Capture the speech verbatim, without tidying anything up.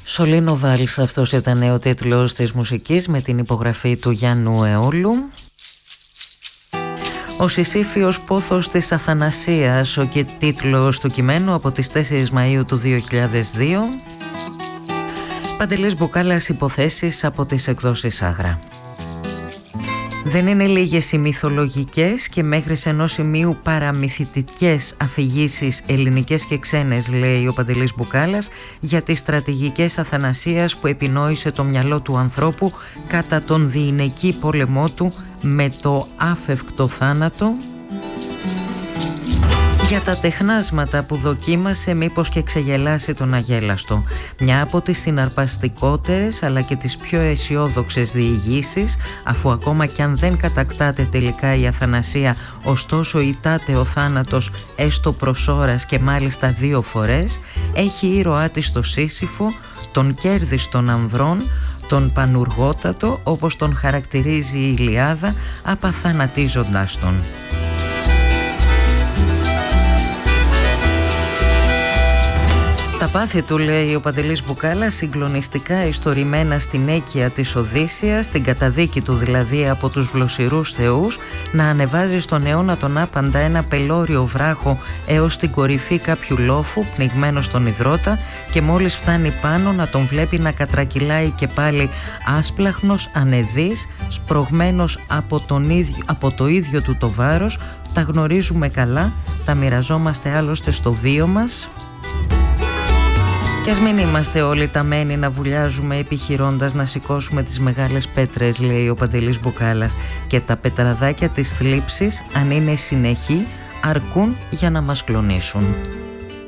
Σολίνο Βάλς, αυτός ήταν ο τίτλος της μουσικής με την υπογραφή του Γιάννου Αιώλου. Ο Συσήφιος πόθος της Αθανασίας, ο και τίτλος του κειμένου από τις τέσσερις Μαΐου του δύο χιλιάδες δύο. Παντελής Μπουκάλας, υποθέσεις από τις εκδόσεις Άγρα. Δεν είναι λίγες οι μυθολογικές και μέχρι σε ενός σημείου παραμυθιτικές αφηγήσεις ελληνικές και ξένες, λέει ο Παντελής Μπουκάλας, για τις στρατηγικές Αθανασίας που επινόησε το μυαλό του ανθρώπου κατά τον διηνεκή πόλεμό του με το άφευκτο θάνατο, για τα τεχνάσματα που δοκίμασε μήπως και ξεγελάσει τον αγέλαστο. Μια από τις συναρπαστικότερες αλλά και τις πιο αισιόδοξες διηγήσεις, αφού ακόμα κι αν δεν κατακτάται τελικά η Αθανασία, ωστόσο ητάται ο θάνατος έστω προς ώρας και μάλιστα δύο φορές, έχει ήρωά της το Σύσυφο, τον κέρδης των ανδρών, τον πανουργότατο, όπως τον χαρακτηρίζει η Ιλιάδα, απαθανατίζοντάς τον. Τα πάθη του, λέει ο Παντελής Μπουκάλας, συγκλονιστικά ιστορημένα στην έκεια της Οδύσσειας, την καταδίκη του δηλαδή από τους γλωσσιρούς θεούς να ανεβάζει στον αιώνα τον άπαντα ένα πελώριο βράχο έως την κορυφή κάποιου λόφου πνιγμένο στον υδρότα, και μόλις φτάνει πάνω να τον βλέπει να κατρακυλάει και πάλι άσπλαχνος, ανεδής, σπρωγμένος από, τον ίδιο, από το ίδιο του το βάρος. Τα γνωρίζουμε καλά, τα μοιραζόμαστε άλλωστε στο βίο μας. Κι ας μην είμαστε όλοι ταμένοι να βουλιάζουμε επιχειρώντας να σηκώσουμε τις μεγάλες πέτρες, λέει ο Παντελής Μπουκάλας, και τα πετραδάκια της θλίψης, αν είναι συνεχή, αρκούν για να μας κλονίσουν.